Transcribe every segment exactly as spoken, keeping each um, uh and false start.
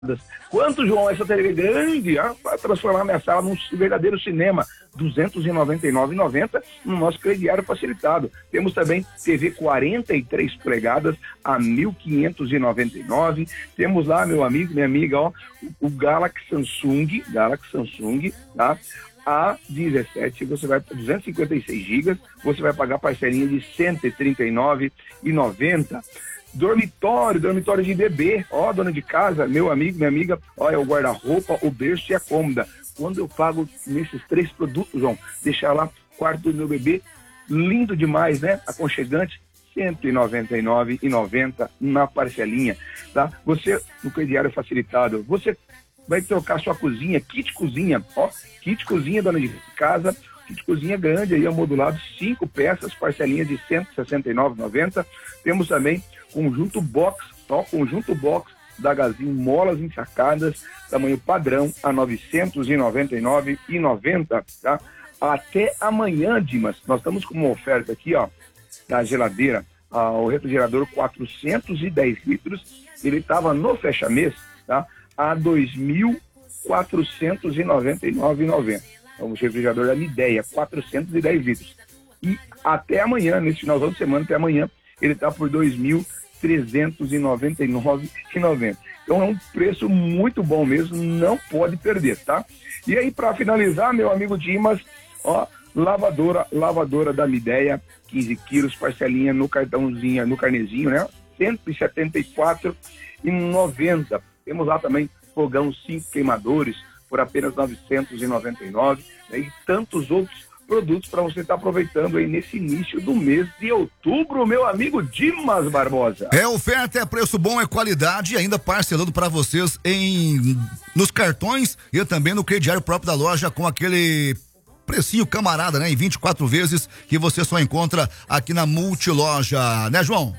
Quanto, João, essa T V grande, ah, para transformar minha sala num verdadeiro cinema, duzentos e noventa e nove reais e noventa centavos no nosso crediário facilitado. Temos também T V quarenta e três polegadas a mil quinhentos e noventa e nove. Temos lá, meu amigo, minha amiga, ó, o Galaxy Samsung, Galaxy Samsung, tá? A dezessete, você vai para duzentos e cinquenta e seis gigas, você vai pagar parcelinha de cento e trinta e nove reais e noventa centavos. Dormitório, dormitório de bebê, ó, dona de casa, meu amigo, minha amiga, ó, é o guarda-roupa, o berço e a cômoda. Quando eu pago nesses três produtos, João, deixar lá o quarto do meu bebê, lindo demais, né? Aconchegante, cento e noventa e nove reais e noventa centavos na parcelinha, tá? Você, no crediário facilitado, você vai trocar sua cozinha, kit cozinha, ó, kit cozinha, dona de casa, kit cozinha grande aí, modulado, cinco peças, parcelinha de cento e sessenta e nove reais e noventa centavos. Temos também conjunto box, ó, conjunto box da Gazinho, molas ensacadas, tamanho padrão, a novecentos e noventa e nove reais e noventa centavos, tá? Até amanhã, Dimas, nós estamos com uma oferta aqui, ó, da geladeira, ah, o refrigerador quatrocentos e dez litros, ele estava no fecha-mês, tá? A dois mil quatrocentos e noventa e nove reais e noventa centavos. Então, o refrigerador da Midea, quatrocentos e dez litros. E até amanhã, nesse finalzão de semana, até amanhã, ele está por dois mil trezentos e noventa e nove reais e noventa centavos. Então é um preço muito bom mesmo, não pode perder, tá? E aí, para finalizar, meu amigo Dimas, ó, lavadora, lavadora da Midea, quinze quilos, parcelinha no cartãozinho, no carnezinho, né? cento e setenta e quatro reais e noventa centavos. Temos lá também fogão cinco queimadores por apenas novecentos e noventa e nove reais, né? E tantos outros produtos para você estar tá aproveitando aí nesse início do mês de outubro, meu amigo Dimas Barbosa. É oferta, é preço bom, é qualidade e ainda parcelando para vocês em nos cartões e também no crediário próprio da loja com aquele precinho camarada, né? Em vinte e quatro vezes que você só encontra aqui na Multiloja, né, João?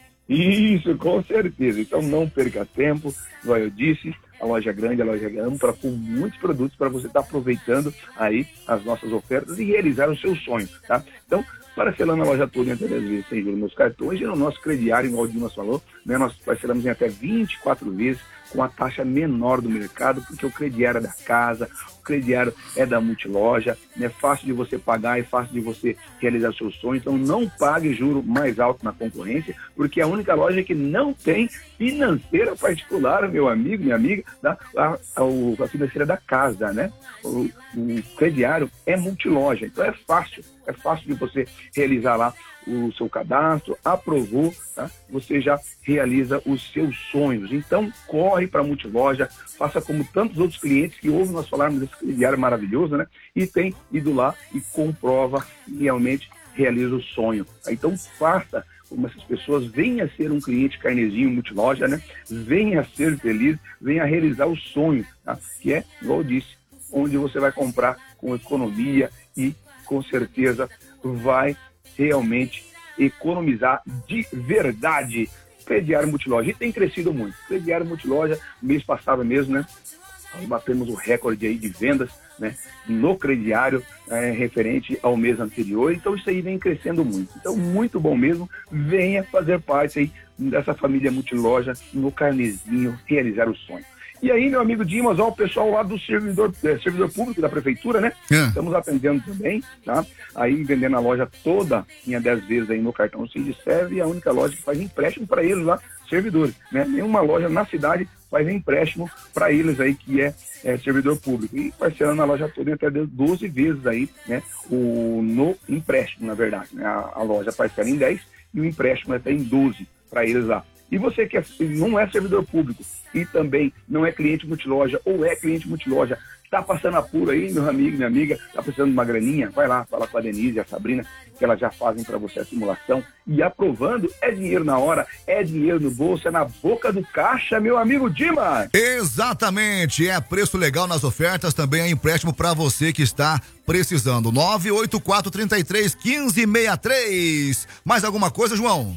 Isso, com certeza. Então não perca tempo, como eu disse, a loja grande, a loja ampla, com muitos produtos para você estar tá aproveitando aí as nossas ofertas e realizar o seu sonho, tá? Então, parcelando a loja toda em até dez vezes sem juros nos cartões e no nosso crediário, igual o Dimas falou, né? Nós parcelamos em até vinte e quatro vezes com a taxa menor do mercado, porque o crediário é da casa, o crediário é da Multiloja, é né? Fácil de você pagar, é fácil de você realizar seu sonho, então não pague juro mais alto na concorrência, porque é a única loja que não tem financeira particular, meu amigo, minha amiga, da, a, a, a financeira da casa, né? O, o crediário é Multiloja, então é fácil, é fácil de você realizar lá o seu cadastro, aprovou, tá? Você já realiza os seus sonhos. Então, corre para a Multiloja, faça como tantos outros clientes que ouvem nós falarmos desse crediário maravilhoso, né? E tem ido lá e comprova e realmente realiza o sonho. Então, faça como essas pessoas, venha ser um cliente carnezinho Multiloja, né? Venha ser feliz, venha realizar o sonho, tá? Que é, igual eu disse, onde você vai comprar com economia e com certeza vai realmente economizar de verdade. Crediário Multiloja, e tem crescido muito. Crediário Multiloja, mês passado mesmo, né? Nós batemos o recorde aí de vendas, né? No crediário, é, referente ao mês anterior, então isso aí vem crescendo muito. Então, muito bom mesmo, venha fazer parte aí dessa família Multiloja no carnezinho, realizar o sonho. E aí, meu amigo Dimas, ó, o pessoal lá do servidor, é, servidor público da prefeitura, né? É. Estamos atendendo também, tá? Aí vendendo a loja toda em dez vezes aí no cartão Sindiserve, e a única loja que faz empréstimo para eles lá, servidores, né? Nenhuma loja na cidade faz empréstimo para eles aí que é, é servidor público. E parcelando a loja toda em até doze vezes aí, né? O, no empréstimo, na verdade, né? A, a loja parcela em dez e o empréstimo é até em doze para eles lá. E você que é, não é servidor público e também não é cliente Multiloja ou é cliente Multiloja, está passando apuro aí, meu amigo, minha amiga, está precisando de uma graninha, vai lá, fala com a Denise e a Sabrina, que elas já fazem para você a simulação e aprovando, é dinheiro na hora, é dinheiro no bolso, é na boca do caixa, meu amigo Dimas. Exatamente, é preço legal nas ofertas, também é empréstimo para você que está precisando. nove oito quatro, três três, um cinco seis três. Mais alguma coisa, João?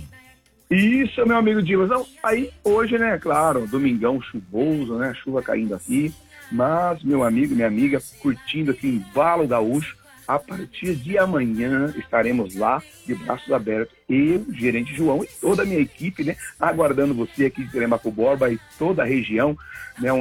Isso, meu amigo Dimas. Não, aí hoje, né, claro, domingão chuvoso, né, chuva caindo aqui, mas meu amigo, minha amiga, curtindo aqui em Valo Gaúcho, a partir de amanhã estaremos lá de braços abertos, eu, gerente João e toda a minha equipe, né, aguardando você aqui de Telemaco Borba e toda a região, né,